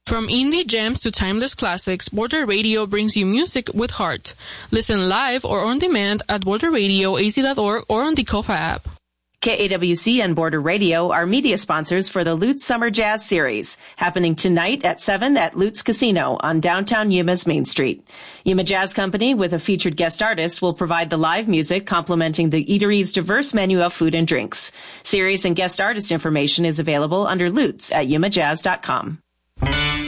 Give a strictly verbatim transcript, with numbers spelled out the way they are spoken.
From indie gems to timeless classics, Border Radio brings you music with heart. Listen live or on demand at border radio a z dot org or on the Kofa app. K A W C and Border Radio are media sponsors for the Lutz Summer Jazz Series, happening tonight at seven at Lutz Casino on downtown Yuma's Main Street. Yuma Jazz Company, with a featured guest artist, will provide the live music complementing the eatery's diverse menu of food and drinks. Series and guest artist information is available under Lutz at yuma jazz dot com.